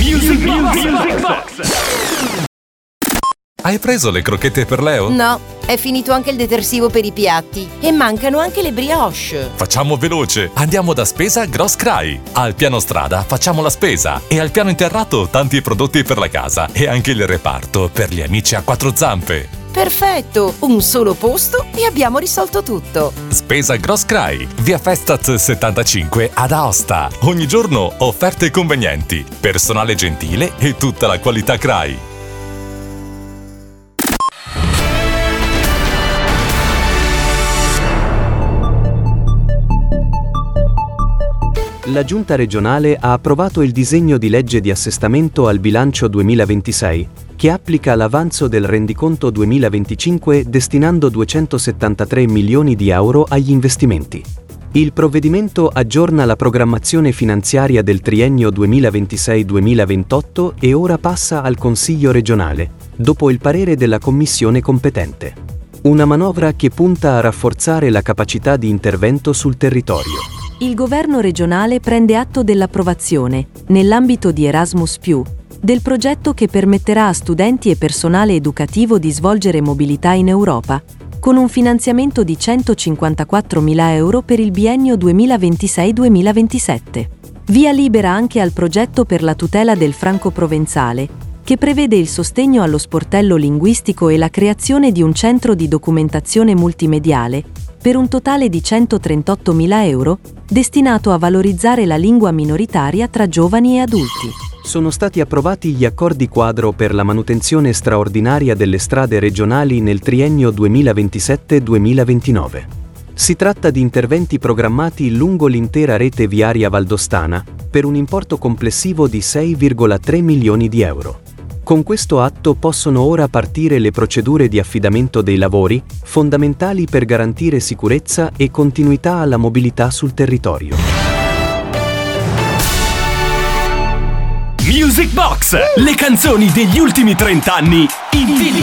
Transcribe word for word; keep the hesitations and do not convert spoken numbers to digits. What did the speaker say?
Music Box. Hai preso le crocchette per Leo? No, è finito anche il detersivo per i piatti e mancano anche le brioche. Facciamo veloce, andiamo da Spesa Gross Cry. Al piano strada facciamo la spesa e al piano interrato tanti prodotti per la casa e anche il reparto per gli amici a quattro zampe. Perfetto, un solo posto e abbiamo risolto tutto. Spesa Gross Cry, via Festat settantacinque ad Aosta. Ogni giorno offerte convenienti, personale gentile e tutta la qualità Cry. La Giunta regionale ha approvato il disegno di legge di assestamento al bilancio duemilaventisei, che applica l'avanzo del rendiconto duemilaventicinque destinando duecentosettantatré milioni di euro agli investimenti. Il provvedimento aggiorna la programmazione finanziaria del triennio duemilaventisei duemilaventotto e ora passa al Consiglio regionale, dopo il parere della Commissione competente. Una manovra che punta a rafforzare la capacità di intervento sul territorio. Il governo regionale prende atto dell'approvazione, nell'ambito di Erasmus più, del progetto che permetterà a studenti e personale educativo di svolgere mobilità in Europa, con un finanziamento di centocinquantaquattromila euro per il biennio duemilaventisei duemilaventisette. Via libera anche al progetto per la tutela del franco-provenzale, che prevede il sostegno allo sportello linguistico e la creazione di un centro di documentazione multimediale, per un totale di centotrentottomila euro, destinato a valorizzare la lingua minoritaria tra giovani e adulti. Sono stati approvati gli accordi quadro per la manutenzione straordinaria delle strade regionali nel triennio duemilaventisette duemilaventinove. Si tratta di interventi programmati lungo l'intera rete viaria valdostana, per un importo complessivo di sei virgola tre milioni di euro. Con questo atto possono ora partire le procedure di affidamento dei lavori, fondamentali per garantire sicurezza e continuità alla mobilità sul territorio. Music Box, le canzoni degli ultimi trenta anni in video.